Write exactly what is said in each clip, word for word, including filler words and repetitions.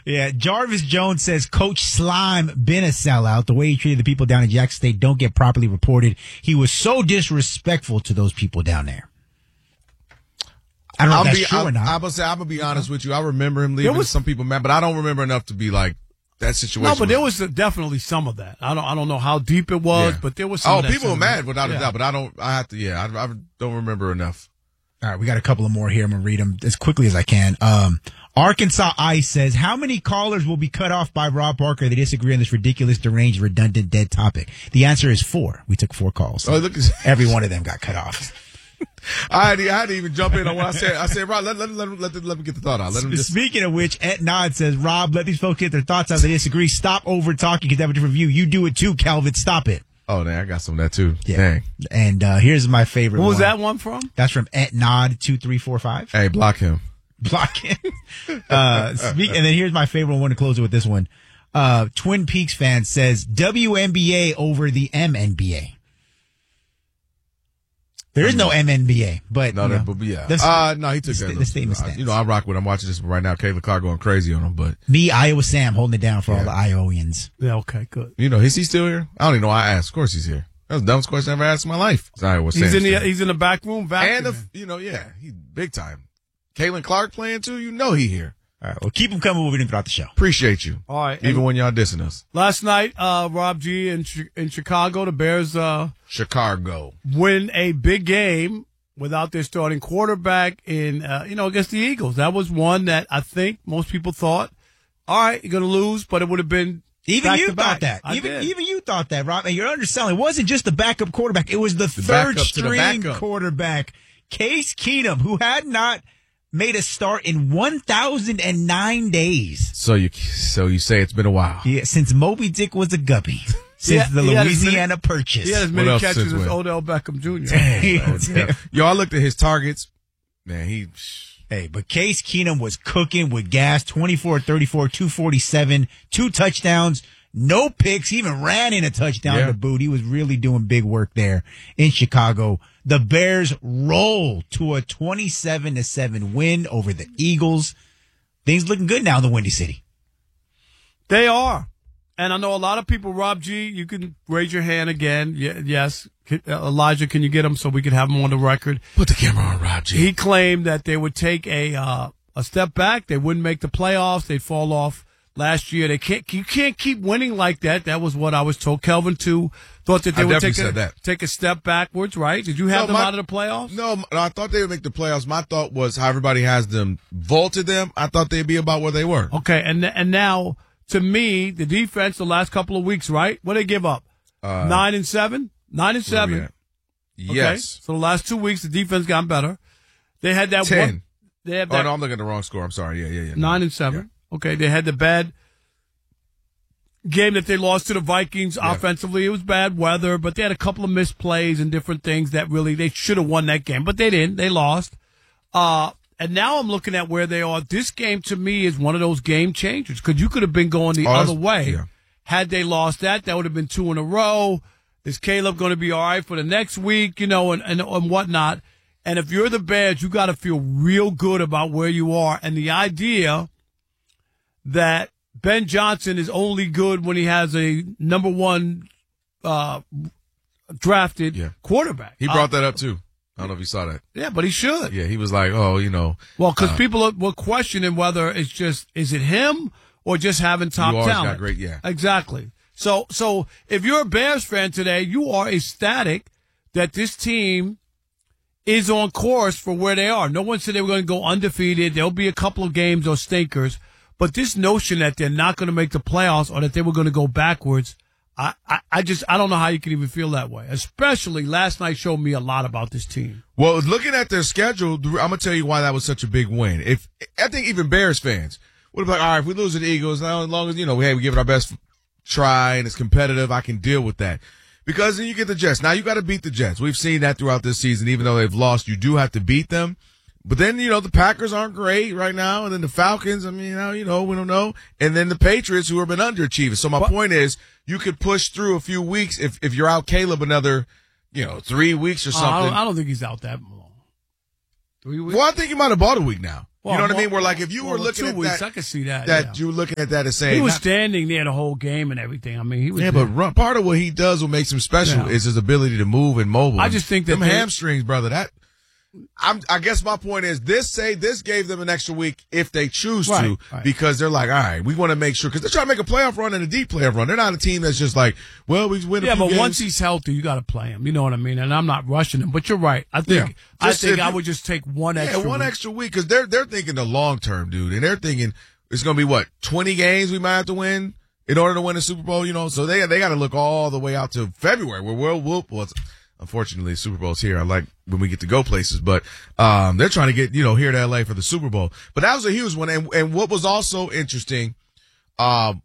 Yeah, Jarvis Jones says Coach Slime been a sellout. The way he treated the people down in Jackson State don't get properly reported. He was so disrespectful to those people down there. I don't know I'll if that's be, true I'll, or not. I'm gonna say I'm gonna be honest with you. I remember him leaving. was, some people mad, but I don't remember enough to be like that situation. No, but there was definitely some of that. I don't. I don't know how deep it was, yeah. but there was. Some Oh, of that people were mad without yeah. a doubt, but I don't. I have to. Yeah, I, I don't remember enough. All right, we got a couple of more here. I'm going to read them as quickly as I can. Um, Arkansas Ice says, how many callers will be cut off by Rob Parker that disagree on this ridiculous, deranged, redundant, dead topic? The answer is four. We took four calls. So oh, look, every one of them got cut off. I had, to, I had to even jump in on what I said. I said, Rob, let, let, let, let, let me get the thought out. Let him just... Speaking of which, Et Nod says, Rob, let these folks get their thoughts out. They disagree. Stop over talking because they have a different view. You do it too, Calvin. Stop it. Oh, dang, I got some of that too. Yeah. Dang. And uh, here's my favorite What was one. that one from? That's from Et Nod two three four five. Hey, block him. Block him. uh, speak, and then here's my favorite one to close it with this one. Uh, Twin Peaks fan says W N B A over the M N B A. There is no M N B A, but, No, you know, that, but yeah. the- Uh, no, he took the, that. the statement uh, stands. You know, I rock with him. I'm watching this right now. Caitlin Clark going crazy on him, but Me, Iowa Sam, holding it down for Yeah. all the Iowans. Yeah. Okay. Good. you know, is he still here? I don't even know why I asked. Of course he's here. That was the dumbest question I ever asked in my life. Sorry, what's He's in the. He's in the back room. and Vacuuming. the, you know, yeah, he's big time. Caitlin Clark playing too. You know he here. All right, well, keep them coming moving throughout the show. Appreciate you. All right. Even and when y'all dissing us. last night, uh, Rob G in Chi- in Chicago, the Bears uh, Chicago. win a big game without their starting quarterback in, uh, you know, against the Eagles. That was one that I think most people thought, all right, you're going to lose, but it would have been Even back you to thought back. that. I Even did. even you thought that, Rob. And you're underselling. It wasn't just the backup quarterback. It was the, third backup to the string backup. quarterback, Case Keenum, who had not made a start in one thousand nine days. So you, so you say it's been a while. Yeah, since Moby Dick was a guppy. Since Yeah, the he had as many- Louisiana Purchase. He had as What many else catches since as when? Odell Beckham Junior Yeah. Yo, I looked at his targets. Man, he. Hey, but Case Keenum was cooking with gas, twenty-four thirty-four, two forty-seven, two touchdowns, no picks. He even ran in a touchdown Yeah. to boot. He was really doing big work there in Chicago. The Bears roll to a twenty-seven to seven win over the Eagles. Things looking good now in the Windy City. They are. And I know a lot of people, Rob G, you can raise your hand again. Ye- Yes. Can- uh, Elijah, can you get him so we can have him on the record? Put the camera on, Rob G. He claimed that they would take a uh, a step back. They wouldn't make the playoffs. They'd fall off last year. They can't. You can't keep winning like that. That was what I was told. Kelvin too thought that they I would definitely take a, said that. take a step backwards. Right? Did you have No, them my- out of the playoffs? No, I thought they would make the playoffs. My thought was how everybody has them vaulted them. I thought they'd be about where they were. Okay, and and now to me, the defense the last couple of weeks, right? What they give up? Uh, Nine and seven. Nine and Where we seven. at? Okay? Yes. So the last two weeks, the defense got better. They had that Ten. one. They had Oh, that no, I'm looking at the wrong score. I'm sorry. Yeah, yeah, yeah. nine and seven. Okay, they had the bad game that they lost to the Vikings Yeah. offensively. It was bad weather, but they had a couple of missed plays and different things that really they should have won that game, but they didn't. They lost. Uh, and now I'm looking at where they are. This game to me is one of those game changers because you could have been going the Oh, other that's- way. yeah. Had they lost that, that would have been two in a row. Is Caleb going to be all right for the next week, you know, and, and, and whatnot? And if you're the Bears, you got to feel real good about where you are. And the idea that Ben Johnson is only good when he has a number one uh, drafted Yeah. quarterback. He Uh, brought that up too. I don't know if you saw that. yeah, but he should. Yeah, he was like, oh, you know, Well, because Uh, people are, were questioning whether it's just, is it him or just having top you always talent? got great, yeah. Exactly. So, so if you're a Bears fan today, you are ecstatic that this team is on course for where they are. No one said they were going to go undefeated. There'll be a couple of games or stinkers, but this notion that they're not going to make the playoffs or that they were going to go backwards, I, I, I just, I don't know how you can even feel that way. Especially last night showed me a lot about this team. Well, looking at their schedule, I'm gonna tell you why that was such a big win. If I think even Bears fans would have been like, all right, if we lose to the Eagles, now as long as you know, hey, we give it our best try and it's competitive, I can deal with that. Because then you get the Jets. Now you got to beat the Jets. We've seen that throughout this season. Even though they've lost, you do have to beat them. But then, you know, the Packers aren't great right now. And then the Falcons, I mean, you know, you know, we don't know. And then the Patriots, who have been underachieving. So my But- point is, you could push through a few weeks if, if you're out Caleb another, you know, three weeks or Uh, I, something. don't, I don't think he's out that long. Three weeks? Well, I think you might have bought a week now. Well, you know what well, I mean? Where like if you well, were looking two at weeks, that, I could see that. that yeah. you were looking at that as saying He was not, standing there the whole game and everything. I mean, he was. yeah, there. but run, part of what he does, what makes him special, Yeah. is his ability to move and mobile. I just think that them they- hamstrings, brother. That I'm, I guess my point is this. Say this gave them an extra week if they choose Right, to, right. because they're like, all right, we want to make sure because they're trying to make a playoff run and a deep playoff run. They're not a team that's just like, well, we win. A Yeah, few but games. once he's healthy, you got to play him. You know what I mean? And I'm not rushing him. But you're right. I think Yeah. I Just think if I you- would just take one yeah, extra. one week. extra week because they're they're thinking the long term, dude, and they're thinking it's going to be what twenty games we might have to win in order to win a Super Bowl. You know, so they they got to look all the way out to February where we'll whoop. Well, it's, unfortunately, Super Bowl's here. I like when we get to go places, but um, they're trying to get you know here to L A for the Super Bowl. But that was a huge one, and and what was also interesting, um,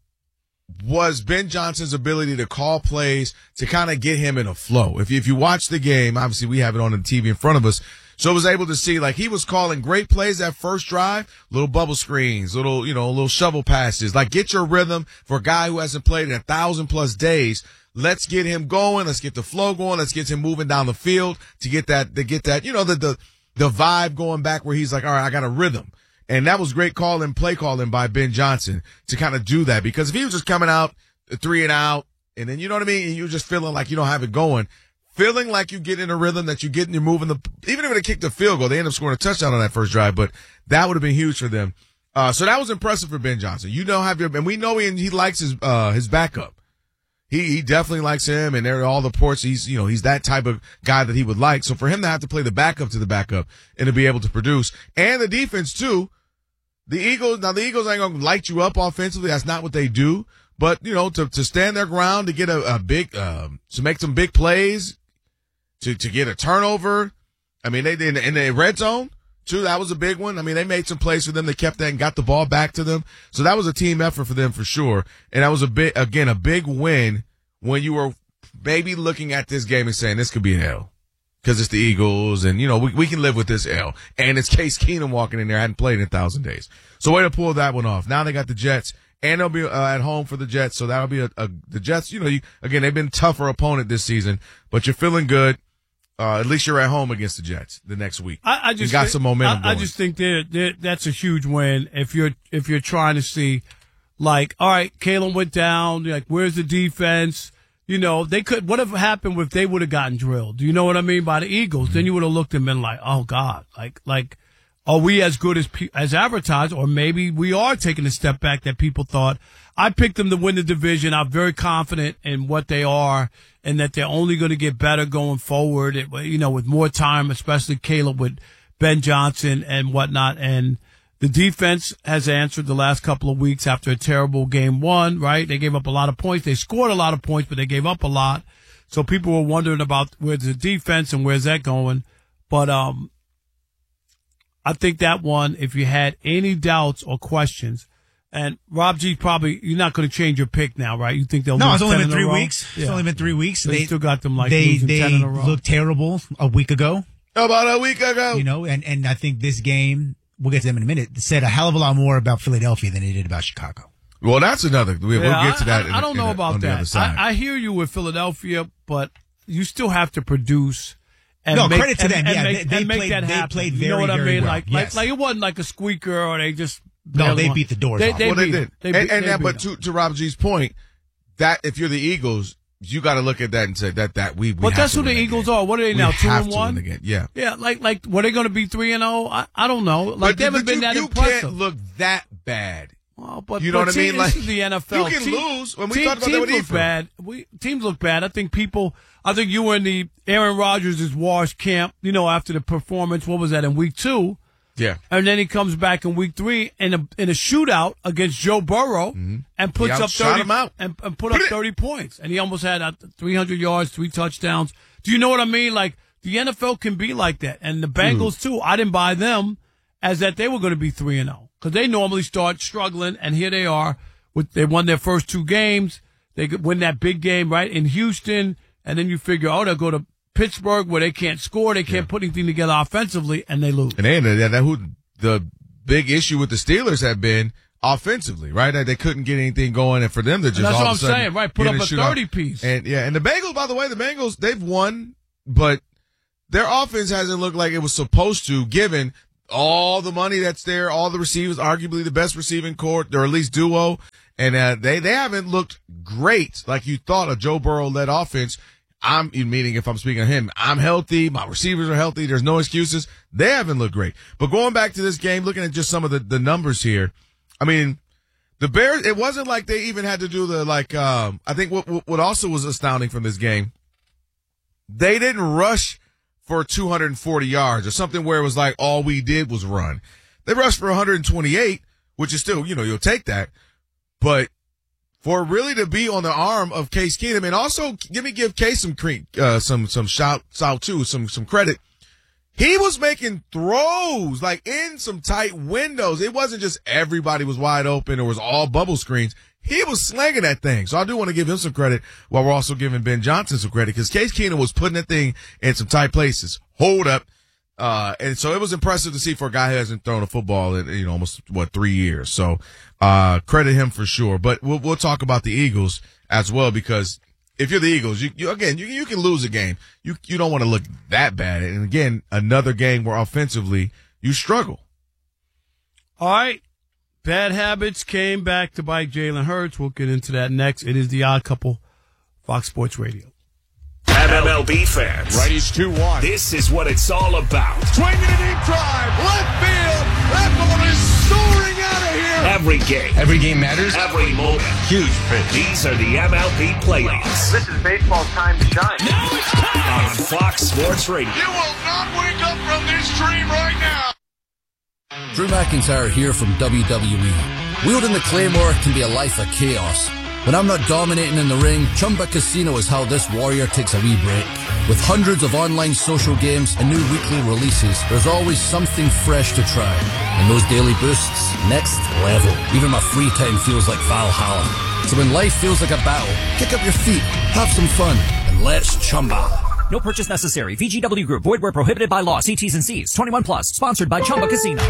was Ben Johnson's ability to call plays to kind of get him in a flow. If you, if you watch the game, obviously we have it on the T V in front of us. So I was able to see, like, he was calling great plays that first drive, little bubble screens, little, you know, little shovel passes, like get your rhythm for a guy who hasn't played in a thousand plus days. Let's get him going. Let's get the flow going. Let's get him moving down the field to get that, to get that, you know, the, the, the vibe going back where he's like, all right, I got a rhythm. And that was great calling, play calling by Ben Johnson to kind of do that. Because if he was just coming out three and out, and then, you know what I mean? And you're just feeling like you don't have it going, feeling like you get in a rhythm that you get and you're moving the, even if they kicked a field goal, they end up scoring a touchdown on that first drive, but that would have been huge for them. Uh, so that was impressive for Ben Johnson. You don't have your, and we know he, he likes his, uh, his backup. He, he definitely likes him, and there are all the reports. He's, you know, he's that type of guy that he would like. So for him to have to play the backup to the backup and to be able to produce, and the defense too, the Eagles, now the Eagles ain't going to light you up offensively. That's not what they do. But, you know, to, to stand their ground, to get a, a big, um, to make some big plays, to, to get a turnover. I mean, they did in, in the red zone too. That was a big one. I mean, they made some plays for them. They kept that and got the ball back to them. So that was a team effort for them for sure. And that was a big, again, a big win when you were maybe looking at this game and saying this could be an L. Because it's the Eagles, and, you know, we, we can live with this L. And it's Case Keenum walking in there, hadn't played in a thousand days. So way to pull that one off. Now they got the Jets, and they'll be uh, at home for the Jets, so that'll be a, a the Jets, you know, you, again, they've been a tougher opponent this season, but you're feeling good. Uh, at least you're at home against the Jets the next week. I, I just you got think, some momentum I, I going. just think that that that's a huge win if you're if you're trying to see, like, all right, Kalen went down. Like, where's the defense? You know, they could. What have happened if they would have gotten drilled? Do you know what I mean by the Eagles? Mm-hmm. Then you would have looked at them and like, oh God, like like, are we as good as as advertised, or maybe we are taking a step back that people thought? I picked them to win the division. I'm very confident in what they are, and that they're only going to get better going forward. It, you know, with more time, especially Caleb with Ben Johnson and whatnot. And the defense has answered the last couple of weeks after a terrible game one, right? They gave up a lot of points. They scored a lot of points, but they gave up a lot. So people were wondering about where's the defense and where's that going. But, um, I think that one, if you had any doubts or questions, and Rob G, probably, you're not going to change your pick now, right? You think they'll No, lose it's only ten been in a three row? weeks. It's Yeah. only been three weeks. They still got them, like, they losing they ten in a row. looked terrible a week ago. About a week ago. You know, and, and I think this game, we'll get to them in a minute, said a hell of a lot more about Philadelphia than it did about Chicago. Well, that's another. We, Yeah, we'll get to that. I, in, I don't know in, about on the other that. side. I, I hear you with Philadelphia, but you still have to produce. And No, make, credit to and, them. And Yeah, make, they- they and make played- that they happen. played You know very, what I very mean? well. Like, Yes. like, like it wasn't like a squeaker, or they just. No, barely they won. beat the doors They, off. they well, they beat, did. They and beat, and they that, beat but them. to, to Rob G's point, that if you're the Eagles, you got to look at that and say that that we. we But have that's to who the win that Eagles game. are. What are they We now? Two have and to win one. the game. Yeah. Yeah, like like were they going to be three and zero? I I don't know. Like But they haven't but been you, that you impressive. can't look that bad. Well, but, You know but what I mean? team- Like, this is the N F L. you can Team- lose. When we team- talked about that teams with look Ephraim. bad. We teams look bad. I think people. I think you were in the Aaron Rodgers is washed camp. You know, after the performance, what was that in week two? Yeah. And then he comes back in week three in a in a shootout against Joe Burrow and puts He up outshot thirty him out. and, and put up thirty points, and he almost had uh, three hundred yards, three touchdowns. Do you know what I mean? Like the N F L can be like that, and the Bengals too. I didn't buy them as that they were going to be three and zero because they normally start struggling, and here they are. With they won their first two games, they could win that big game right in Houston, and then you figure, oh, they'll go to Pittsburgh where they can't score, they can't put anything together offensively, and they lose. And then that, that who the big issue with the Steelers had been offensively, right? That they couldn't get anything going, and for them to just And that's all what of a I'm sudden saying, right? Put get up in a shootout. thirty piece. And yeah, and the Bengals, by the way, the Bengals they've won, but their offense hasn't looked like it was supposed to, given all the money that's there, all the receivers, arguably the best receiving core, or at least duo, and uh, they they haven't looked great like you thought a Joe Burrow-led offense. I'm meaning if I'm speaking of him, I'm healthy, my receivers are healthy, there's no excuses. They haven't looked great. But going back to this game, looking at just some of the, the numbers here, I mean, the Bears, it wasn't like they even had to do the, like, um, I think what, what also was astounding from this game, they didn't rush for two hundred forty yards or something where it was like all we did was run. They rushed for one hundred twenty-eight, which is still, you know, you'll take that. But for really to be on the arm of Case Keenum, and also give me give Case some cre- uh, some some shout out too, some some credit. He was making throws like in some tight windows. It wasn't just everybody was wide open or was all bubble screens. He was slanging that thing. So I do want to give him some credit while we're also giving Ben Johnson some credit because Case Keenum was putting that thing in some tight places. Hold up. Uh, and so it was impressive to see for a guy who hasn't thrown a football in, you know, almost, what, three years. So, uh, credit him for sure. But we'll, we'll talk about the Eagles as well because if you're the Eagles, you, you again, you, you can lose a game. You, you don't want to look that bad. And again, another game where offensively you struggle. All right. Bad habits came back to bite Jalen Hurts. We'll get into that next. It is the Odd Couple, Fox Sports Radio. M L B fans, righties two one. This is what it's all about. Swinging a deep drive, left field. That ball is soaring out of here. Every game, every game matters. Every moment, huge pitch. These are the M L B playoffs. This is baseball's time to shine. Now it's time on Fox Sports Radio. You will not wake up from this dream right now. Drew McIntyre here from W W E. Wielding the Claymore can be a life of chaos. When I'm not dominating in the ring, Chumba Casino is how this warrior takes a wee break. With hundreds of online social games and new weekly releases, there's always something fresh to try. And those daily boosts, next level. Even my free time feels like Valhalla. So when life feels like a battle, kick up your feet, have some fun, and let's Chumba. No purchase necessary. V G W Group. Void where prohibited by law. See T's and C's. twenty-one plus. Sponsored by Chumba Casino.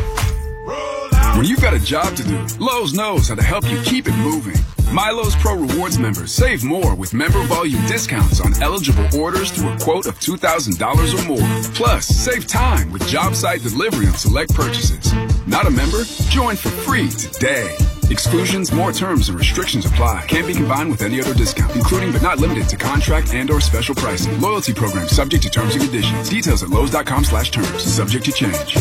When you've got a job to do, Lowe's knows how to help you keep it moving. MyLowe's Pro Rewards members save more with member volume discounts on eligible orders through a quote of two thousand dollars or more. Plus, save time with job site delivery on select purchases. Not a member? Join for free today. Exclusions, more terms, and restrictions apply. Can't be combined with any other discount, including but not limited to contract and or special pricing. Loyalty program subject to terms and conditions. Details at Lowe's.com slash terms. Subject to change.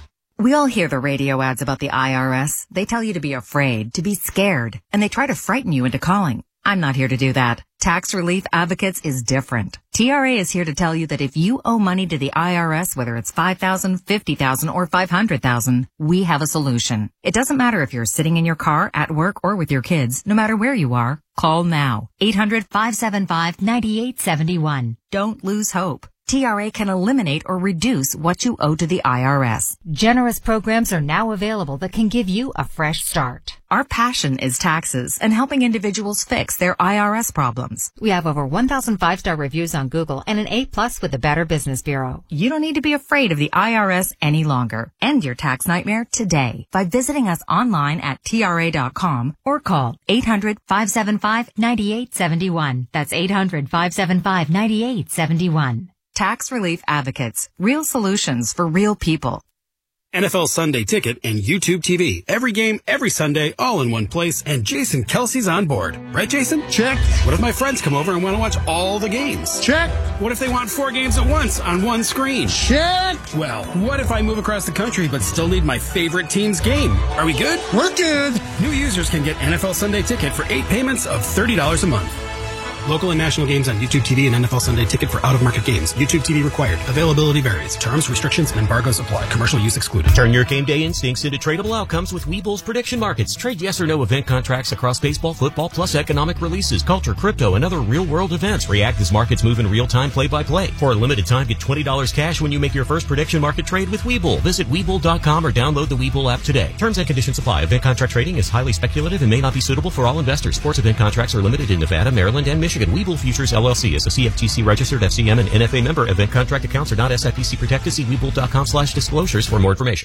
We all hear the radio ads about the I R S. They tell you to be afraid, to be scared, and they try to frighten you into calling. I'm not here to do that. Tax Relief Advocates is different. T R A is here to tell you that if you owe money to the I R S, whether it's five thousand dollars, fifty thousand dollars, or five hundred thousand dollars, we have a solution. It doesn't matter if you're sitting in your car, at work, or with your kids. No matter where you are, call now. eight hundred, five seven five, nine eight seven one. Don't lose hope. T R A can eliminate or reduce what you owe to the I R S. Generous programs are now available that can give you a fresh start. Our passion is taxes and helping individuals fix their I R S problems. We have over one thousand five-star reviews on Google and an A plus with the Better Business Bureau. You don't need to be afraid of the I R S any longer. End your tax nightmare today by visiting us online at T R A dot com or call eight hundred, five seven five, nine eight seven one. That's eight hundred, five seven five, nine eight seven one. Tax Relief Advocates. Real solutions for real people. N F L Sunday Ticket and YouTube T V. Every game, every Sunday, all in one place. And Jason Kelsey's on board. Right, Jason? Check. What if my friends come over and want to watch all the games? Check. What if they want four games at once on one screen? Check. Well, what if I move across the country but still need my favorite team's game? Are we good? We're good. New users can get N F L Sunday Ticket for eight payments of thirty dollars a month. Local and national games on YouTube T V and N F L Sunday Ticket for out-of-market games. YouTube T V required. Availability varies. Terms, restrictions, and embargoes apply. Commercial use excluded. Turn your game day instincts into tradable outcomes with Webull's prediction markets. Trade yes or no event contracts across baseball, football, plus economic releases, culture, crypto, and other real-world events. React as markets move in real time, play-by-play. For a limited time, get twenty dollars cash when you make your first prediction market trade with Webull. Visit Webull dot com or download the Webull app today. Terms and conditions apply. Event contract trading is highly speculative and may not be suitable for all investors. Sports event contracts are limited in Nevada, Maryland, and Michigan. Webull Futures L L C is a C F T C registered F C M and N F A member. Event contract accounts are not S I P C protected. See Webull dot com slash disclosures for more information.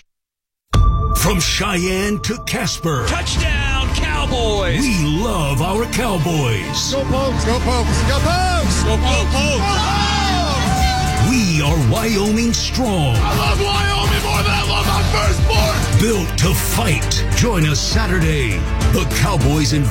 From Cheyenne to Casper. Touchdown, Cowboys! We love our Cowboys. Go Pokes, go Pokes, go Pokes! Go Pokes! We are Wyoming strong. I love Wyoming more than I love on first board. Built to fight. Join us Saturday. The Cowboys in